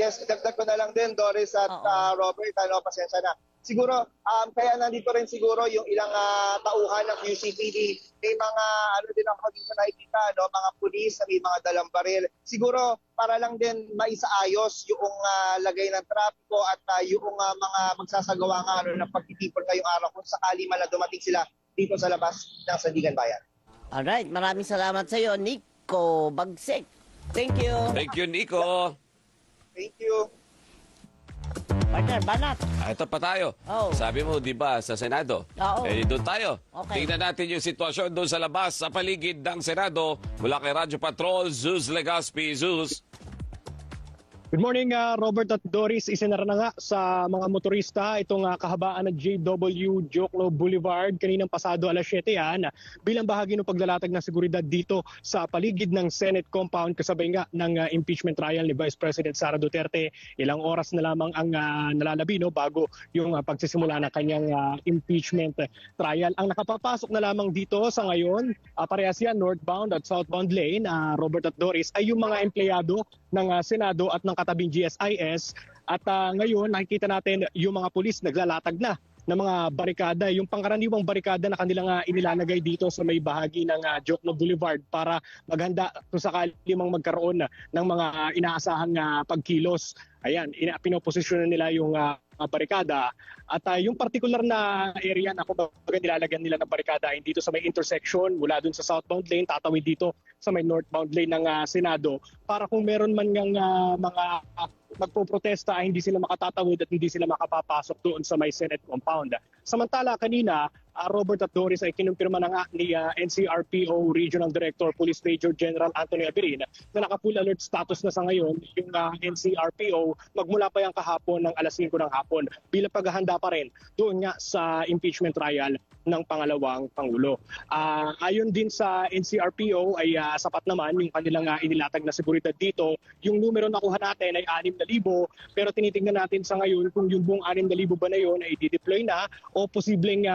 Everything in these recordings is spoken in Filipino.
Yes, dagdag ko na lang din, Doris at Robert, pasensya na. Siguro, kaya nandito rin siguro yung ilang tauhan ng UCPD. May mga, din ako dito nakikita, mga pulis na may mga dalang baril. Siguro, para lang din maisaayos yung lagay ng trapiko at yung mga magsasagawa ng pagtitipon ngayong araw kung sakali man na dumating sila dito sa labas ng Sandigan Bayan. Alright, maraming salamat sa iyo, Nico Bagsik. Thank you. Thank you, Nico. Thank you. Partner, banat. Ito pa tayo. Sabi mo, di ba, sa Senado? Doon tayo. Okay. Tingnan natin yung sitwasyon doon sa labas, sa paligid ng Senado. Mula kay Radyo Patrol, Zeus Legaspi. Zeus. Good morning, Robert at Doris. Isinara na nga sa mga motorista itong kahabaan ng JW Jokno Boulevard kaninang pasado alas 7 yan bilang bahagi ng paglalatag ng seguridad dito sa paligid ng Senate compound kasabay nga ng impeachment trial ni Vice President Sara Duterte. Ilang oras na lamang ang nalalabi bago yung pagsisimula ng kanyang impeachment trial. Ang nakapapasok na lamang dito sa ngayon, parehas yan northbound at southbound lane, Robert at Doris, ay yung mga empleyado ng Senado at ng katabing GSIS at ngayon nakikita natin yung mga pulis naglalatag na ng mga barikada, yung pangkaraniwang barikada na kanilang inilalagay dito sa may bahagi ng Jokno Boulevard para maghanda kung sakali mang magkaroon ng mga inaasahang pagkilos. Ayan, pinoposisyonan nila yung barikada at yung particular na area na kumbaga nilalagyan nila ng barikada ay dito sa may intersection mula dun sa southbound lane tatawid dito sa may northbound lane ng Senado para kung meron man ngang mga magpoprotesta ay hindi sila makatatawid at hindi sila makapapasok doon sa may Senate compound. Samantala kanina, Robert at Doris ay kinumpirma na nga ni NCRPO Regional Director Police Major General Anthony Abirin na naka-full alert status na sa ngayon yung NCRPO magmula pa yung kahapon ng alas 5 ng hapon bilang paghahanda pa rin doon nga sa impeachment trial ng pangalawang Pangulo. Ayon din sa NCRPO ay sapat naman yung kanilang inilatag na seguridad dito. Yung numero na kuha natin ay 6,000 pero tinitingnan natin sa ngayon kung yung buong 6,000 ba na yun ay di-deploy na o posibleng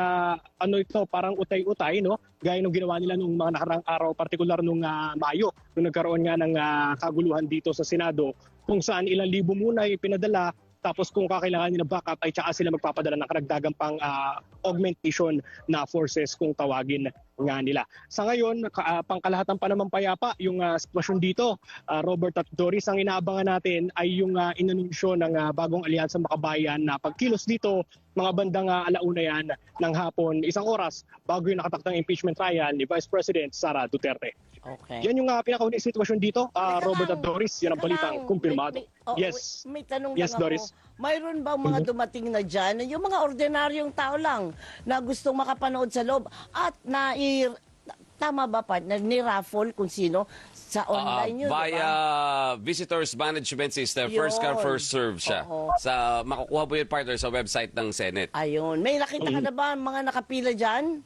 parang utay-utay, gaya nung ginawa nila nung mga nakarang araw, partikular nung Mayo, nung nagkaroon nga ng kaguluhan dito sa Senado, kung saan ilang libo muna ay pinadala, tapos kung kakailangan nila backup ay tsaka sila magpapadala ng karagdagang pang augmentation na forces kung tawagin nga nila. Sa ngayon, pangkalahatan pa naman payapa yung sitwasyon dito. Robert at Doris, ang inaabangan natin ay yung inanunsyo ng bagong alyansa makabayan na pagkilos dito mga bandang alauna yan ng hapon, 1 oras bago yung nakatakdang impeachment trial ni Vice President Sara Duterte. Okay. Yan yung pinakaunang sitwasyon dito, Robert at Doris. Yan ang balitang kumpirmado. Yes. May tanong yes, lang ako. Doris. Mayroon bang mga dumating na dyan, yung mga ordinaryong tao lang na gustong makapanood sa loob at tama ba partner, ni-raffle kung sino sa online yun? Via diba? Visitors Management System, first come, first serve siya. Sa makukuha po yung partner sa website ng Senate. Ayun. May nakita ka na ba mga nakapila dyan?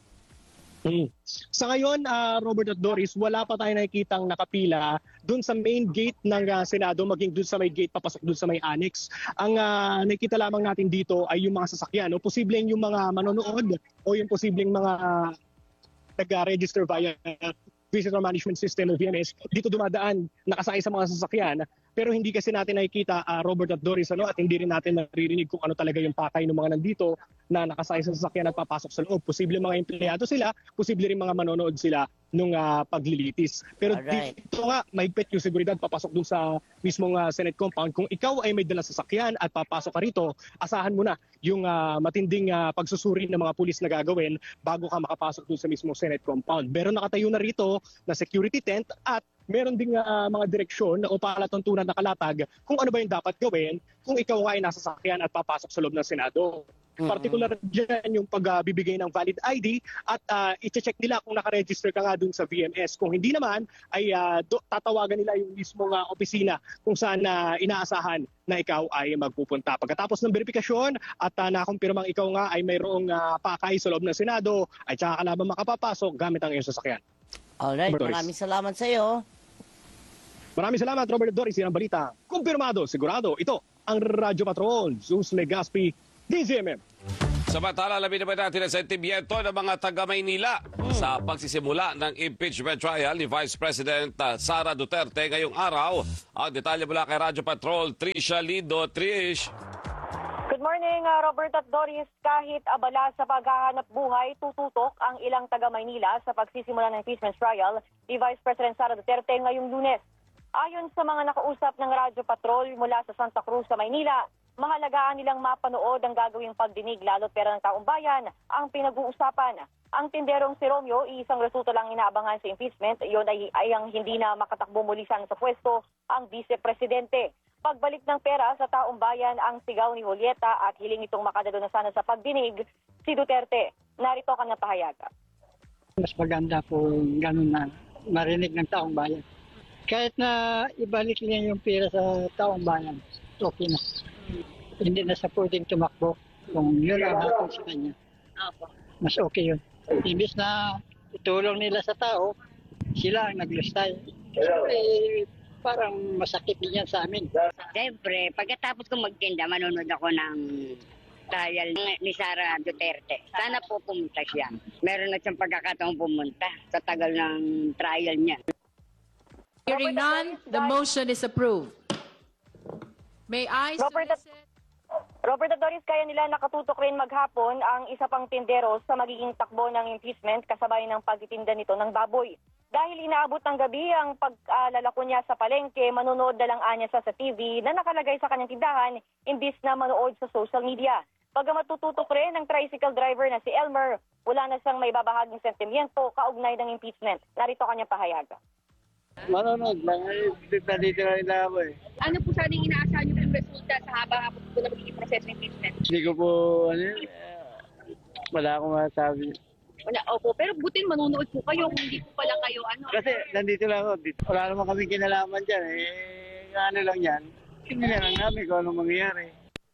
Sa ngayon, Robert at Doris, wala pa tayo nakikitang nakapila doon sa main gate ng Senado, maging doon sa may gate papasok doon sa may annex. Ang nakikita lamang natin dito ay yung mga sasakyan. O posibleng yung mga manonood o yung posibleng mga nag-register via Visitor Management System o VMS, dito dumadaan, nakasakay sa mga sasakyan. Pero hindi kasi natin nakikita, Robert at Doris, at hindi rin natin naririnig kung ano talaga yung pakay ng mga nandito na nakasakay sa sasakyan at papasok sa loob. Posible mga empleyado sila, posible rin mga manonood sila nung paglilitis. Pero dito nga, mahigpit yung seguridad papasok dun sa mismong Senate compound. Kung ikaw ay may dalang sasakyan at papasok ka rito, asahan mo na yung matinding pagsusuri ng mga pulis na gagawin bago ka makapasok dun sa mismong Senate compound. Meron nakatayo na rito na security tent at meron ding mga direksyon o palatuntunan na kalatag kung ano ba yung dapat gawin kung ikaw ay nasa sasakyan at papasok sa loob ng Senado. Particular dyan yung pagbibigay ng valid ID at i-check nila kung nakaregister ka nga dun sa VMS. Kung hindi naman, ay tatawagan nila yung mismong opisina kung saan inaasahan na ikaw ay magpupunta. Pagkatapos ng verifikasyon at nakumpirmang ikaw nga ay mayroong pakay sa loob ng Senado, ay tsaka ka lamang makapapasok gamit ang iyong sasakyan. Alright, maraming salamat sa iyo. Maraming salamat, Robert Doris. Yan ang balita. Kumpirmado, sigurado. Ito ang Radyo Patrol. Zeus Legaspi, DZMM. Samantala, alamin naman natin ang sentimiento ng mga taga-Maynila sa pagsisimula ng impeachment trial ni Vice President Sara Duterte ngayong araw. Ang detalye mula kay Radyo Patrol, Trisha Lindo. Trish. Good morning, Robert at Doris. Kahit abala sa paghahanap buhay, tututok ang ilang taga-Maynila sa pagsisimula ng impeachment trial ni Vice President Sara Duterte ngayong Lunes. Ayon sa mga nakausap ng Radyo Patrol mula sa Santa Cruz sa Maynila, mahalagaan nilang mapanood ang gagawing pagdinig lalo't pera ng taong bayan ang pinag-uusapan. Ang tinderong si Romeo, isang resulta lang inaabangan sa impeachment, iyon ay ang hindi na makatakbo muli sana sa pwesto ang vice-presidente. Pagbalik ng pera sa taong bayan ang sigaw ni Julieta at hiling itong makadalo na sana sa pagdinig si Duterte. Narito kanyang pahayag. Mas maganda po ganun na marinig ng taong bayan. Kahit na ibalik niya yung pera sa taong bayan, okay na. Hindi na sa pwedeng tumakbo kung yun ang hatol sa kanya. Mas okay yun. Imbis na itulong nila sa tao, sila ang naglustay. Eh, parang masakit din yan sa amin. Siyempre, pagkatapos kong magtinda, manonood ako ng trial ni Sara Duterte. Sana po pumunta siya. Meron na siyang pagkakataong pumunta sa tagal ng trial niya. Hearing none, the motion is approved. May I solicit... Robert at Doris, kaya nila nakatutok rin maghapon ang isa pang tindero sa magiging takbo ng impeachment kasabay ng pagtitinda nito ng baboy. Dahil inaabot ng gabi ang paglalako niya sa palengke, manonood na lang anya sa TV na nakalagay sa kanyang tindahan imbis na manood sa social media. Pagamat tututok rin ng tricycle driver na si Elmer, wala na siyang may babahaging sentimiento kaugnay ng impeachment. Narito kanyang pahayag. Manonood lang. Dito na rin ako eh. Ano po sana yung inaasahan niyo yung resulta sa haba-haba po na magiging proseso ng impeachment? Hindi ko po, wala akong masasabi. Opo, pero buting manonood po kayo kung hindi po pala kayo Kasi nandito lang ako. Wala naman kami kinalaman dyan. Ano lang yan. Hindi na lang namin kung anong mangyayari.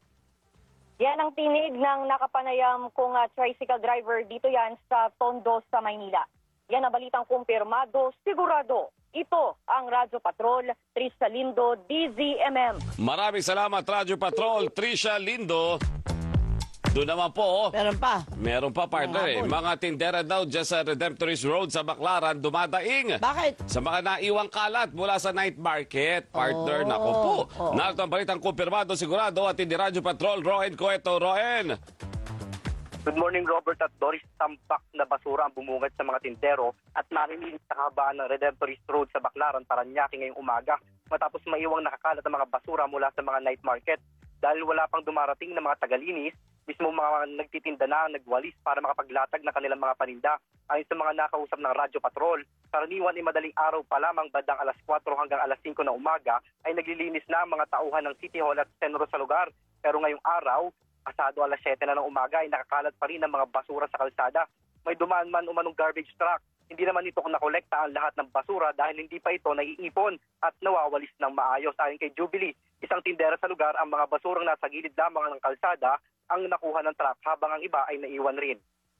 Yan ang tinig ng nakapanayam kong tricycle driver dito yan sa Tondo sa Maynila. Yan ang balitang kumpirmado, sigurado. Ito ang Radyo Patrol, Trisha Lindo, DZMM. Maraming salamat, Radyo Patrol, Trisha Lindo. Doon naman po, meron pa partner mga tindera daw dyan sa Redemptorist Road sa Baclaran, dumadaing. Bakit? Sa mga naiwang kalat mula sa night market, partner. Naku po. Narito ang balitang kumpirmado, sigurado at hindi Radyo Patrol, Roen Cueto. Roen. Good morning, Robert at Doris. Tampak na basura ang bumungad sa mga tindero at narinig sa kahabaan ng Redemptorist Road sa Baclaran, Parañaque ngayong umaga matapos maiwang nakakalat ang mga basura mula sa mga night market. Dahil wala pang dumarating na mga tagalinis, mismo mga nagtitinda na nagwalis para makapaglatag ng kanilang mga paninda. Ayon sa mga nakausap ng Radyo Patrol, karaniwan ay madaling araw pa lamang bandang alas 4 hanggang alas 5 na umaga ay naglilinis na ang mga tauhan ng City Hall at senro sa lugar. Pero ngayong araw, pasado alas 7 na ng umaga ay nakakalat pa rin ang mga basura sa kalsada. May dumaan man umanong garbage truck. Hindi naman ito nakolekta ang lahat ng basura dahil hindi pa ito naiipon at nawawalis ng maayos. Ayon kay Jubilee, isang tindera sa lugar, ang mga basurang nasa gilid lamang ng kalsada ang nakuha ng truck habang ang iba ay naiwan rin.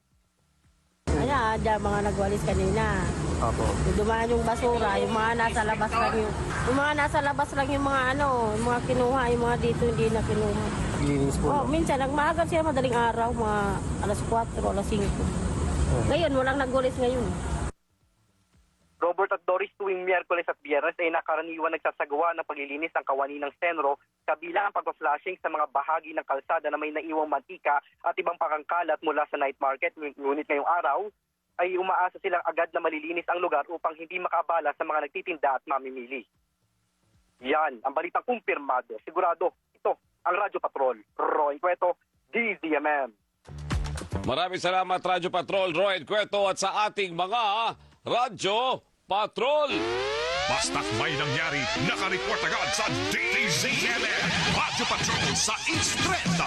Ayan, mga nagwalis kanina. Opo. Dumaan yung basura, yung mga nasa labas lang yung mga nasa labas lang yung mga yung mga kinuha, yung mga dito hindi na kinuha. Minsan nagmaaga siya madaling araw, mga alas 4, alas 5. Ngayon, walang nagwalis ngayon. Robert at Doris, tuwing Miyerkules at Biyernes ay nakaraniwan nagsasagawa ng paglilinis ng kawani ng senro kabilang ang pag-flashing sa mga bahagi ng kalsada na may naiwang mantika at ibang pakangkalat mula sa night market. Ngunit ngayong araw ay umaasa silang agad na malilinis ang lugar upang hindi makabala sa mga nagtitinda at mamimili. Yan ang balitang kumpirmado. Sigurado, ito ang Radyo Patrol. Roen Cueto, DZMM. Maraming salamat, Radyo Patrol, Roen Cueto at sa ating mga Radyo Patrol. Basta't may nangyari, nakareport agad sa DZMM. Radyo Patrol sa Istreta.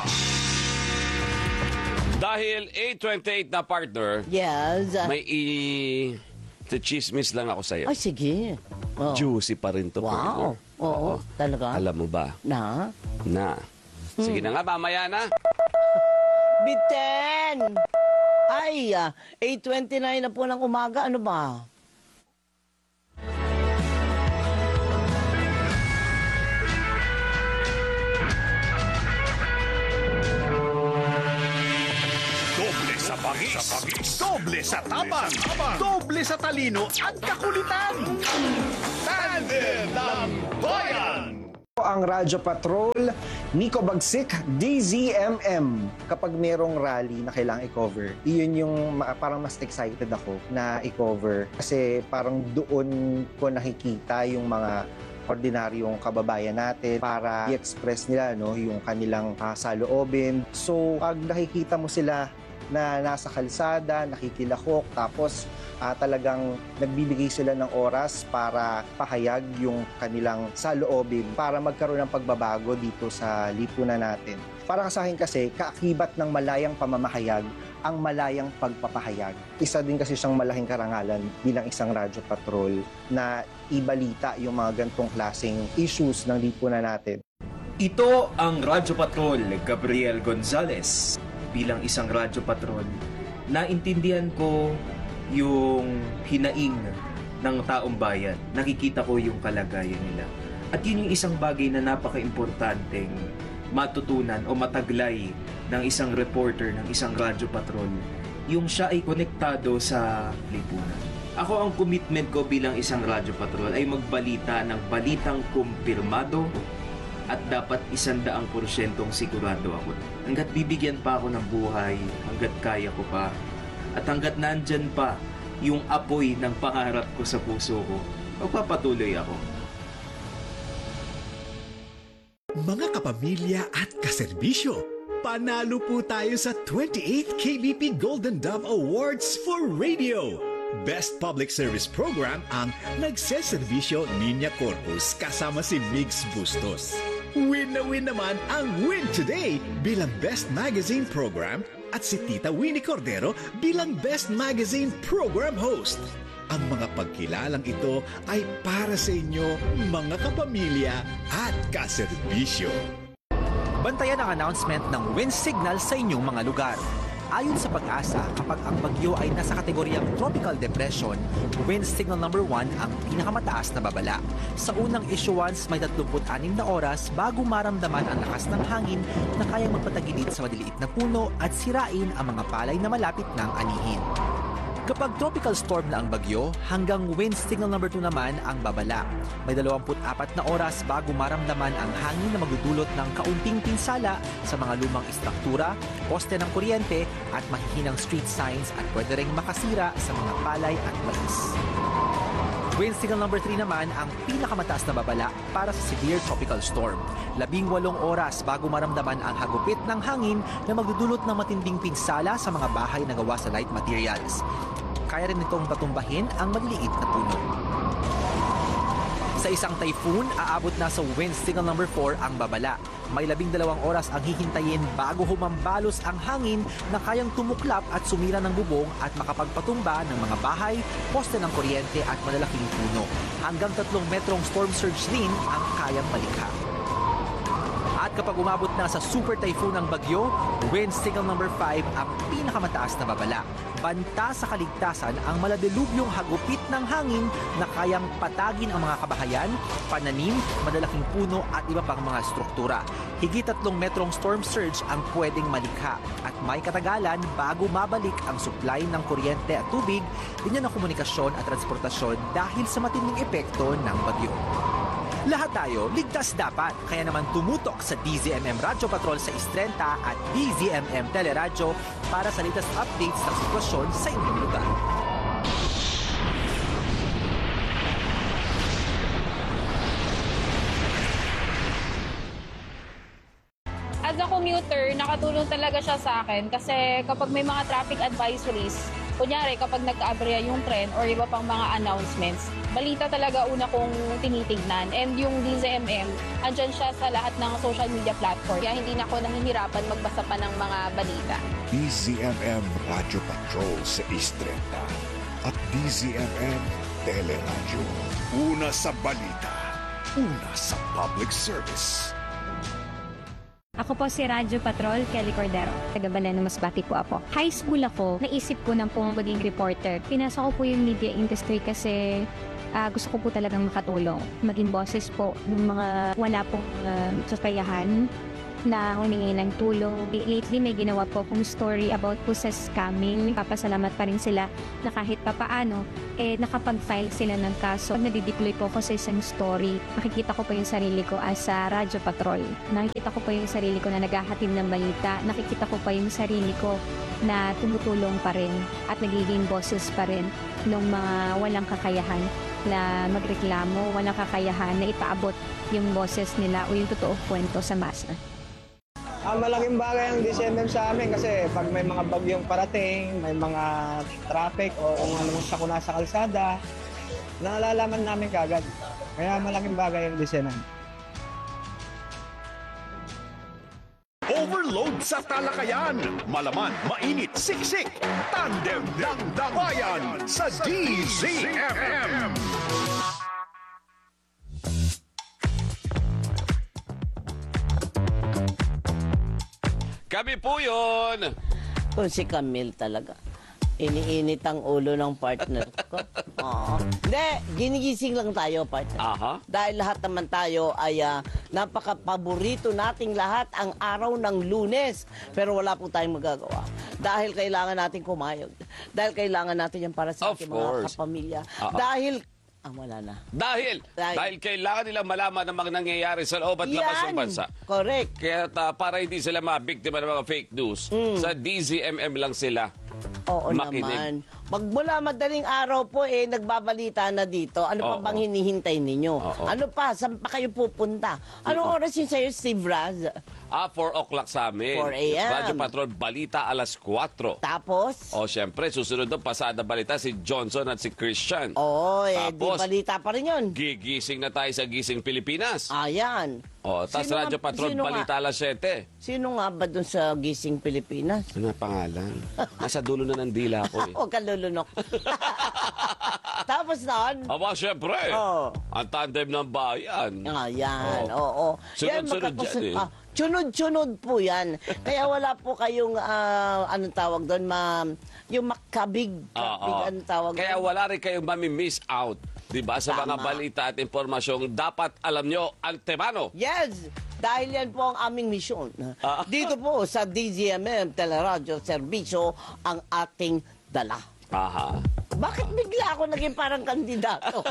Dahil 8:28 na partner, yes, may chismis lang ako sa'yo. Ay, sige. Juicy pa rin to, partner. Wow. Oo, talaga. Alam mo ba? Na? Sige na nga, mamaya na. Biten! Ay, 8:29 na po ng umaga. Ano ba? Doble sa tapang, doble sa talino at kakulitan. Tandem ng Bayan! Ang Radyo Patrol, Nico Bagsik, DZMM. Kapag merong rally na kailangang i-cover, iyon yung parang mas excited ako na i-cover. Kasi parang doon ko nakikita yung mga ordinaryong kababayan natin para i-express nila yung kanilang saloobin. So, pag nakikita mo sila na nasa kalsada, nakikilahok, tapos talagang nagbibigay sila ng oras para pahayag yung kanilang saloobin para magkaroon ng pagbabago dito sa lipunan natin. Para sa akin kasi, kaakibat ng malayang pamamahayag ang malayang pagpapahayag. Isa din kasi siyang malaking karangalan bilang isang radyo patrol na ibalita yung mga gantong klaseng issues ng lipunan natin. Ito ang Radyo Patrol, Gabriel Gonzalez. Bilang isang radyo patrol, naintindihan ko yung hinaing ng taong bayan. Nakikita ko yung kalagayan nila. At yun yung isang bagay na napaka-importanteng matutunan o mataglay ng isang reporter, ng isang radyo patrol. Yung siya ay konektado sa lipunan. Ako, ang commitment ko bilang isang radyo patrol ay magbalita ng balitang kumpirmado at dapat 100% sigurado ako. Hanggat bibigyan pa ako ng buhay, hanggat kaya ko pa, at hanggat nandyan pa yung apoy ng pangarap ko sa puso ko, magpapatuloy ako. Mga kapamilya at kaserbisyo, panalo po tayo sa 28th KBP Golden Dove Awards for Radio. Best Public Service Program ang Nagseserbisyo Niña Corpus kasama si Migs Bustos. Win na win naman ang Win Today bilang Best Magazine Program at si Tita Winnie Cordero bilang Best Magazine Program Host. Ang mga pagkilalang ito ay para sa inyo, mga kapamilya at kaserbisyo. Bantayan ang announcement ng wind signal sa inyong mga lugar. Ayon sa Pag-asa, kapag ang bagyo ay nasa kategoryang tropical depression, wind signal number 1 ang pinakamataas na babala. Sa unang issuance, may 36 na oras bago maramdaman ang lakas ng hangin na kayang magpatagilid sa maliliit na puno at sirain ang mga palay na malapit ng anihin. Kapag tropical storm na ang bagyo, hanggang wind signal number 2 naman ang babala. May 24 na oras bago maramdaman ang hangin na magdudulot ng kaunting pinsala sa mga lumang istruktura, poste ng kuryente at mahihinang street signs at pwede ring makasira sa mga palay at mais. Wind signal number 3 naman ang pinakamataas na babala para sa severe tropical storm. 18 oras bago maramdaman ang hagupit ng hangin na magdudulot ng matinding pinsala sa mga bahay na gawa sa light materials. Kaya rin itong tatumbahin ang maliliit na puno. Sa isang typhoon, aabot na sa wind signal number 4 ang babala. May 12 oras ang hihintayin bago humambalos ang hangin na kayang tumuklap at sumira ng bubong at makapagpatumba ng mga bahay, poste ng kuryente at malalaking puno. Hanggang 3 metrong storm surge din ang kayang malikha. At kapag umabot na sa super typhoon ang bagyo, wind signal number 5 ang pinakamataas na babala. Banta sa kaligtasan ang maladilubyong hagupit ng hangin na kayang patagin ang mga kabahayan, pananim, malalaking puno at iba pang mga struktura. Higit 3 metrong storm surge ang pwedeng malikha at may katagalan bago mabalik ang supply ng kuryente at tubig, linya ng komunikasyon at transportasyon dahil sa matinding epekto ng bagyo. Lahat tayo, ligtas dapat. Kaya naman tumutok sa DZMM Radyo Patrol sa Istrenta at DZMM Teleradyo para sa latest updates ng sitwasyon sa inyong lugar. As a commuter, nakatulong talaga siya sa akin kasi kapag may mga traffic advisories, kunyari kapag nagka-aberya yung tren or iba pang mga announcements, balita talaga una kong tinitignan. And yung DZMM, andyan siya sa lahat ng social media platform. Kaya hindi na ako nahihirapan magbasa pa ng mga balita. DZMM Radyo Patrol sa Istrenta at DZMM Teleradyo. Una sa balita, una sa public service. Ako po si Radyo Patrol, Kelly Cordero. Taga-Banana Masbate po ako. High school ako, naisip ko na pong maging reporter. Pinasok ko po yung media industry kasi gusto ko po talagang makatulong. Maging boses po ng mga wala pong sasayahan. na humingi ng tulong. Lately, may ginawa po akong story about po sa scamming. Papasalamat pa rin sila na kahit papaano, nakapag-file sila ng kaso. Nadideploy po ako sa isang story. Nakikita ko po yung sarili ko as a Radyo Patrol. Nakikita ko po yung sarili ko na naghahatid ng balita. Nakikita ko pa yung sarili ko na tumutulong pa rin at nagiging boses pa rin ng mga walang kakayahan na magreklamo, walang kakayahan na ipaabot yung boses nila o yung totoong kwento sa masa. Malaking bagay ang DCMM sa amin kasi pag may mga bagyong parating, may mga traffic o kung anong sakuna sa kalsada, nalalaman namin kagad. Kaya malaking bagay ang DCMM. Overload sa talakayan. Malaman, mainit, siksik. Tandem ng Bayan sa DZMM. Kami po yun. Kung si Camille talaga. Iniinit ang ulo ng partner ko. Hindi, ginigising lang tayo, partner. Aha. Dahil lahat naman tayo ay napaka-paborito nating lahat ang araw ng Lunes. Pero wala po tayong magagawa. Dahil kailangan natin kumayod. Dahil kailangan natin yan para sa ating mga kapamilya. Dahil wala na. Dahil kailangan nilang malaman ang mga nangyayari sa loob at labas ng bansa. Correct. Kaya para hindi sila mabiktima ng mga fake news, sa DZMM lang sila makinig. Naman. Magmula madaling araw po nagbabalita na dito. Ano pa bang hinihintay ninyo? Ano pa? Saan pa kayo pupunta? Anong oras yun sa'yo, Steve Raz? 4 o'clock sa amin. 4 a.m. Radyo Patrol Balita alas 4. Tapos? Siyempre, susunod doon pasada balita si Johnson at si Christian. Di balita pa rin yun. Gigising na tayo sa Gising Pilipinas. Ayan. Tapos Radyo Patrol Balita alas 7. Sino nga ba doon sa Gising Pilipinas? Ano ang pangalan? Nasa dulo na ng dila ko Huwag ka lulunok. Tapos noon? Siyempre. Ang Tandem ng Bayan. Ayan, oo. Sunod-sunod yan Sunod-sunod po yan. Kaya wala po kayong, anong tawag doon, yung makabig. Anong tawag Kaya doon? wala rin kayong mami-miss out. Diba? Sa mga balita at impormasyong dapat alam nyo antemano. Yes! Dahil yan po ang aming misyon. Dito po sa DZMM Teleradyo Serbisyo ang ating dala. Bakit bigla ako naging parang kandidato?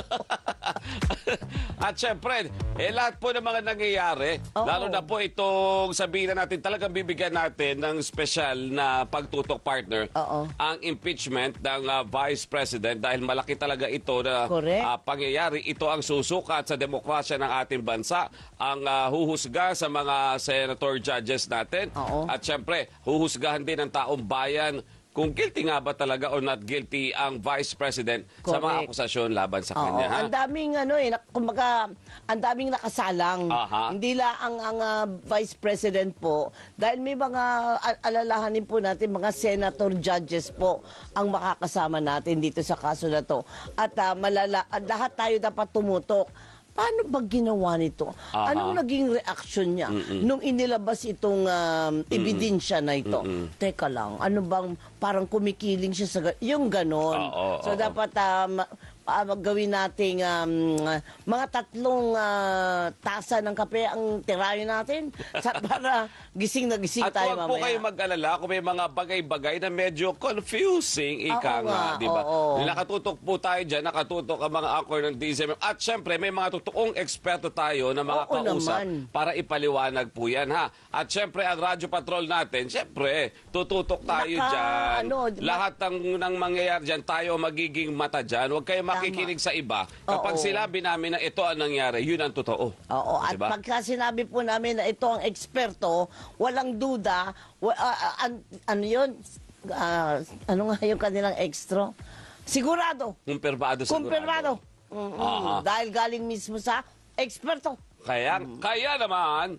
At syempre, lahat po ng mga nangyayari, lalo na po itong sabihin na natin, talagang bibigyan natin ng special na pagtutok partner, ang impeachment ng Vice President dahil malaki talaga ito na pangyayari. Ito ang susukat sa demokrasya ng ating bansa, ang huhusga sa mga senator judges natin. At syempre, huhusgahan din ng taong bayan kung guilty nga ba talaga or not guilty ang Vice President sa mga akusasyon laban sa kanya. Ang daming kumbaga, ang daming nakasalang. Hindi lang ang Vice President po. Dahil may mga alalahanin po natin, mga senator judges po ang makakasama natin dito sa kaso na to. At lahat tayo dapat tumutok. Paano ba ginawa nito? Anong naging reaksyon niya nung inilabas itong ebidensya na ito? Teka lang, ano bang parang kumikiling siya sa yung ganon. So dapat gawin nating mga 3 tasa ng kape ang tirayo natin para gising na gising tayo mamaya. At huwag po kayo mag-alala kung may mga bagay-bagay na medyo confusing, di ba? Nakatutok po tayo dyan, nakatutok ang mga anchor ng DZMM. At syempre, may mga totoong eksperto tayo na mga kausap para ipaliwanag po yan, ha? At syempre, ang Radyo Patrol natin, syempre, tututok tayo dyan. Lahat ng mangyayari dyan, tayo magiging mata dyan. Huwag kayo makikinig sa iba. Kapag sinabi namin na ito ang nangyari, yun ang totoo. At pagka sinabi po namin na ito ang eksperto, walang duda, ano yun? Ano nga yung kanilang extra? Sigurado. Kumpirmado. Dahil galing mismo sa eksperto. Kaya naman,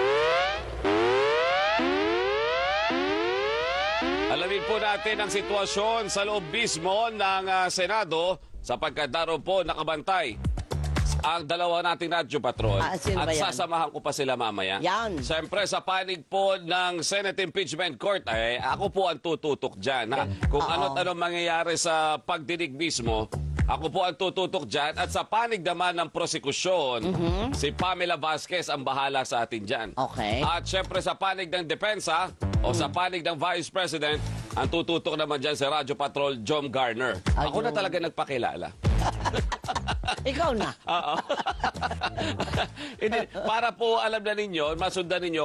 alamin po natin ang sitwasyon sa loob mismo ng Senado sapagkat daroon po nakabantay ang dalawa nating Radyo Patrol at sasamahan ko pa sila mamaya. Siyempre sa panig po ng Senate Impeachment Court, ako po ang tututok dyan. Kung ano't anong mangyayari sa pagdinig mismo, Ako po ang tututok dyan. At sa panig naman ng prosekusyon, si Pamela Vasquez ang bahala sa atin dyan. Okay. At syempre sa panig ng depensa o sa panig ng Vice President, ang tututok naman dyan si Radyo Patrol Jom Garner. Ako na talaga nagpakilala. Ikaw na. Oo. Para po alam na ninyo, masundan ninyo